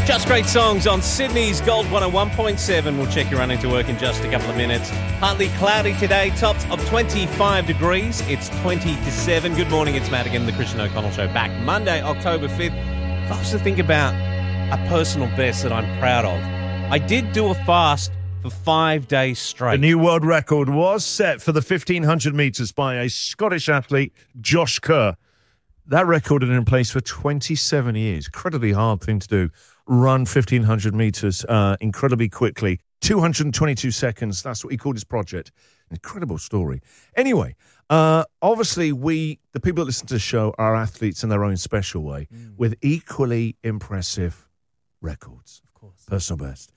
Just great songs on Sydney's Gold 101.7. We'll check your running to work in just a couple of minutes. Partly cloudy today, tops of 25 degrees. It's 20 to 7. Good morning, it's Matt again, the Christian O'Connell Show, back Monday, October 5th. If I was to think about a personal best that I'm proud of, I did do a fast for 5 days straight. The new world record was set for the 1,500 metres by a Scottish athlete, Josh Kerr. That record had been in place for 27 years. Incredibly hard thing to do. Run 1,500 metres incredibly quickly. 222 seconds. That's what he called his project. Incredible story. Anyway, obviously the people that listen to the show are athletes in their own special way with equally impressive records. Of course. Personal best.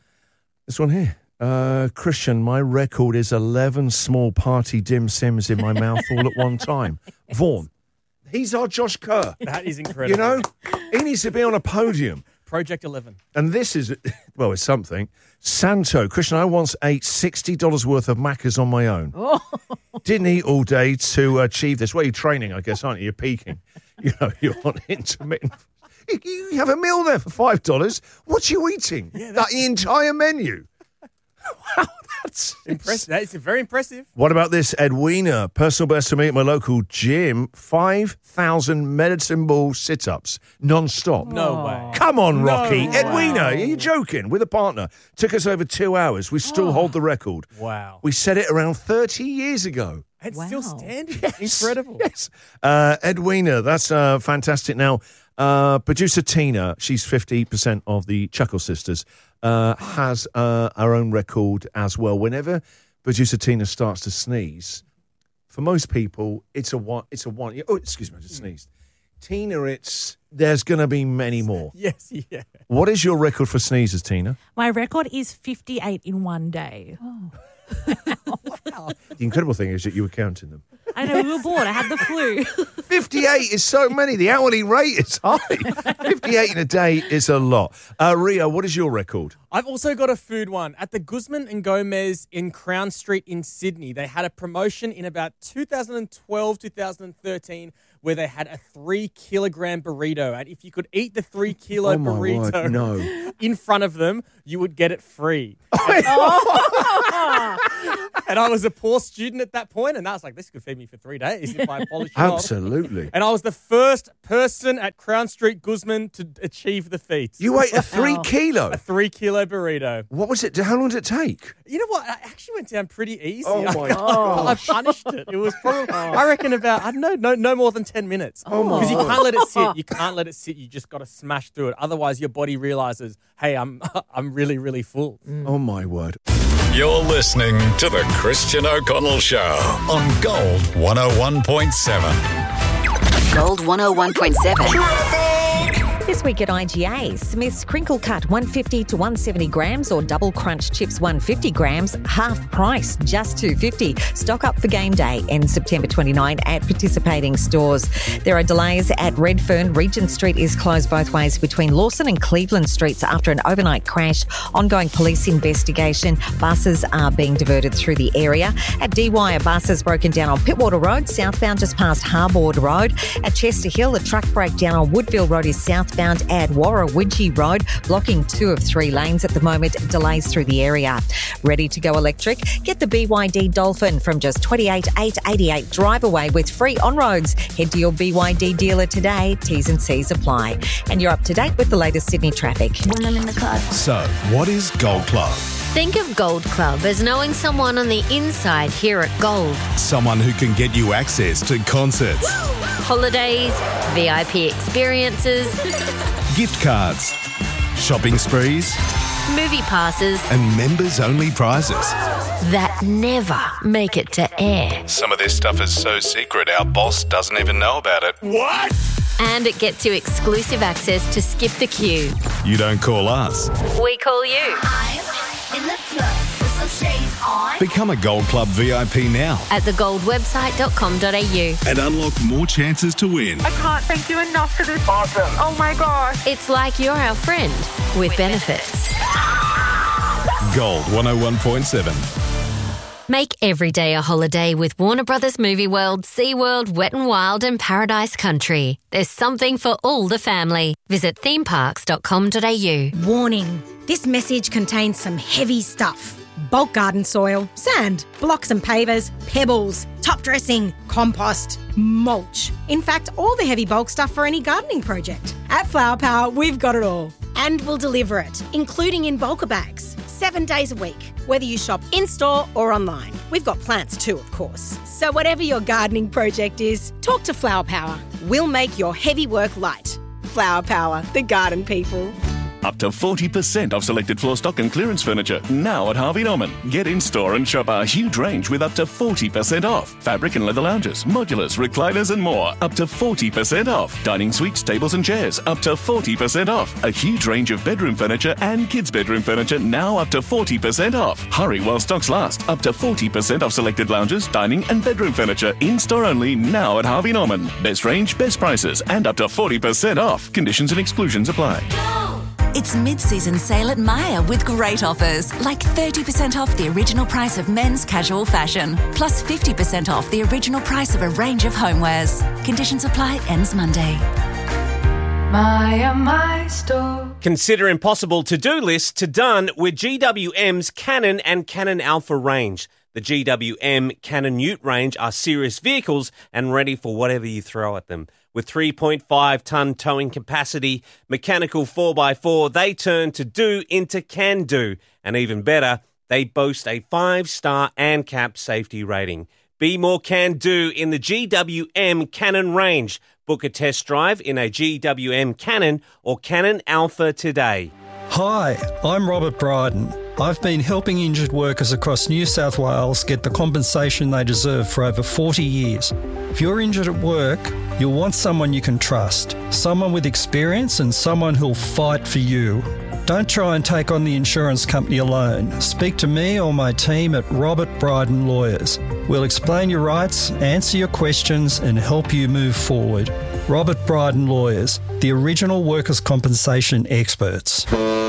This one here. Christian, my record is 11 small party dim sims in my mouth all at one time. Vaughan, he's our Josh Kerr. That is incredible. You know, he needs to be on a podium. Project 11. And this is, well, it's something. Santo, Christian, I once ate $60 worth of Maccas on my own. Oh. Didn't eat all day to achieve this. Well, you're training, I guess, aren't you? You're peaking. You know, you're on intermittent. You have a meal there for $5. What are you eating? Yeah, that's the entire menu. Wow, that's impressive. That is very impressive. What about this, Edwina? Personal best for me at my local gym, 5,000 medicine ball sit-ups, non-stop. No way. Come on, Rocky. No. Edwina, Wow. are you joking? With a partner. Took us over 2 hours. We still hold the record. Wow. We set it around 30 years ago. It's still standing. Yes. Incredible. Yes. Edwina, that's fantastic. Now, producer Tina, she's 50% of the Chuckle Sisters, has her own record as well. Whenever producer Tina starts to sneeze, for most people, it's a one. Oh, excuse me, I just sneezed. Tina, there's going to be many more. Yes, yeah. What is your record for sneezes, Tina? My record is 58 in one day. Oh. Wow. The incredible thing is that you were counting them. I know, we were bored. I had the flu. 58 is so many. The hourly rate is high. 58 in a day is a lot. Rio, what is your record? I've also got a food one. At the Guzman and Gomez in Crown Street in Sydney, they had a promotion in about 2012, 2013, where they had a 3-kilogram burrito. And if you could eat the 3-kilo burrito in front of them, you would get it free. And I was a poor student at that point, and I was like, this could feed me for 3 days if I polish it off. Absolutely. And I was the first person at Crown Street Guzman to achieve the feat. You ate a 3-kilo? A 3-kilo burrito. What was it? How long did it take? You know what? I actually went down pretty easy. Oh, my God. I punished it. It was probably, I reckon about, I don't know, no more than 10 minutes. Oh, my Because you God. can't let it sit. You can't let it sit. You just got to smash through it. Otherwise, your body realizes, hey, I'm really, really full. Oh, my word. You're listening to The Christian O'Connell Show on Gold 101.7. Gold 101.7. This week at IGA, Smith's Crinkle Cut 150 to 170 grams or Double Crunch Chips 150 grams, half price, just $2.50. Stock up for game day, ends September 29 at participating stores. There are delays at Redfern. Regent Street is closed both ways between Lawson and Cleveland Streets after an overnight crash. Ongoing police investigation. Buses are being diverted through the area. At DY, a bus has broken down on Pittwater Road, southbound just past Harbord Road. At Chester Hill, a truck breakdown on Woodville Road is southbound at Warrawidgee Road, blocking 2 of 3 lanes at the moment, delays through the area. Ready to go electric? Get the BYD Dolphin from just $28,888. Drive away with free on-roads. Head to your BYD dealer today. T's and C's apply. And you're up to date with the latest Sydney traffic. When I'm in the car. So, what is Gold Club? Think of Gold Club as knowing someone on the inside here at Gold. Someone who can get you access to concerts, Holidays, VIP experiences, gift cards, shopping sprees, movie passes and members-only prizes. that never make it to air. Some of this stuff is so secret our boss doesn't even know about it. What? And it gets you exclusive access to Skip the Queue. You don't call us. We call you. In the club with some shades on. Become a Gold Club VIP now At thegoldwebsite.com.au. and unlock more chances to win. I can't thank you enough for this. Awesome. Oh, my gosh. It's like you're our friend with benefits. Gold 101.7. Make every day a holiday with Warner Brothers Movie World, SeaWorld, Wet n Wild and Paradise Country. There's something for all the family. Visit themeparks.com.au. Warning, this message contains some heavy stuff. Bulk garden soil, sand, blocks and pavers, pebbles, top dressing, compost, mulch. In fact, all the heavy bulk stuff for any gardening project. At Flower Power, we've got it all. And we'll deliver it, including in bulker bags, 7 days a week, whether you shop in-store or online. We've got plants too, of course. So whatever your gardening project is, talk to Flower Power. We'll make your heavy work light. Flower Power, the garden people. Up to 40% off selected floor stock and clearance furniture now at Harvey Norman. Get in store and shop our huge range with up to 40% off. Fabric and leather lounges, modulars, recliners and more. Up to 40% off. Dining suites, tables and chairs. Up to 40% off. A huge range of bedroom furniture and kids' bedroom furniture now up to 40% off. Hurry while stocks last. Up to 40% off selected lounges, dining and bedroom furniture. In store only now at Harvey Norman. Best range, best prices and up to 40% off. Conditions and exclusions apply. It's mid-season sale at Myer with great offers, like 30% off the original price of men's casual fashion, plus 50% off the original price of a range of homewares. Conditions apply, ends Monday. Myer, my store. Consider impossible to-do list to done with GWM's Canon and Canon Alpha range. The GWM Canon Ute range are serious vehicles and ready for whatever you throw at them. With 3.5-tonne towing capacity, mechanical 4x4, they turn to-do into can-do. And even better, they boast a 5-star ANCAP safety rating. Be more can-do in the GWM Canon range. Book a test drive in a GWM Canon or Canon Alpha today. Hi, I'm Robert Bryden. I've been helping injured workers across New South Wales get the compensation they deserve for over 40 years. If you're injured at work, you'll want someone you can trust, someone with experience and someone who'll fight for you. Don't try and take on the insurance company alone. Speak to me or my team at Robert Bryden Lawyers. We'll explain your rights, answer your questions and help you move forward. Robert Bryden Lawyers, the original workers' compensation experts.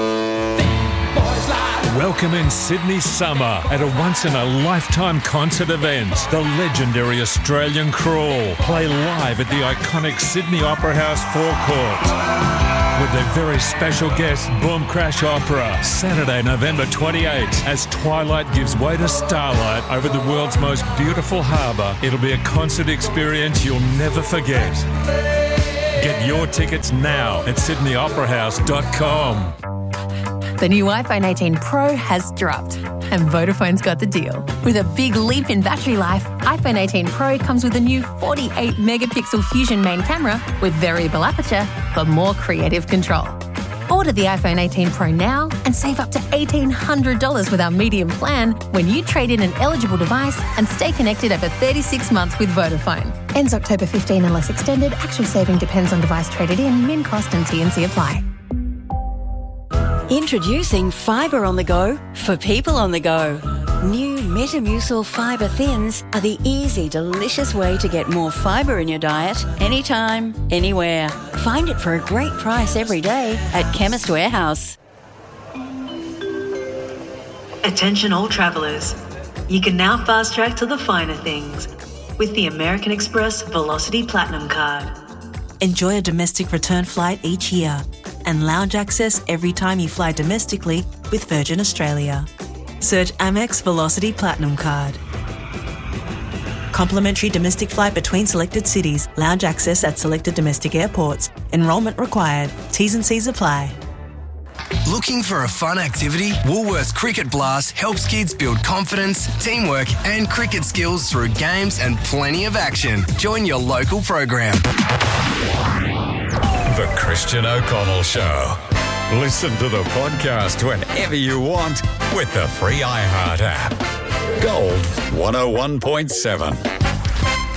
Welcome in Sydney summer at a once-in-a-lifetime concert event. The legendary Australian Crawl play live at the iconic Sydney Opera House forecourt with their very special guest, Boom Crash Opera, Saturday, November 28th, as twilight gives way to starlight over the world's most beautiful harbour. It'll be a concert experience you'll never forget. Get your tickets now at sydneyoperahouse.com. The new iPhone 18 Pro has dropped, and Vodafone's got the deal. With a big leap in battery life, iPhone 18 Pro comes with a new 48-megapixel Fusion main camera with variable aperture for more creative control. Order the iPhone 18 Pro now and save up to $1,800 with our medium plan when you trade in an eligible device and stay connected over 36 months with Vodafone. Ends October 15 unless extended. Actual saving depends on device traded in. Min cost and T&C apply. Introducing Fibre on the Go for people on the go. New Metamucil Fibre Thins are the easy, delicious way to get more fibre in your diet anytime, anywhere. Find it for a great price every day at Chemist Warehouse. Attention all travellers. You can now fast track to the finer things with the American Express Velocity Platinum Card. Enjoy a domestic return flight each year and lounge access every time you fly domestically with Virgin Australia. Search Amex Velocity Platinum Card. Complimentary domestic flight between selected cities. Lounge access at selected domestic airports. Enrolment required. T's and C's apply. Looking for a fun activity? Woolworths Cricket Blast helps kids build confidence, teamwork and cricket skills through games and plenty of action. Join your local program. The Christian O'Connell Show. Listen to the podcast whenever you want with the free iHeart app. Gold 101.7.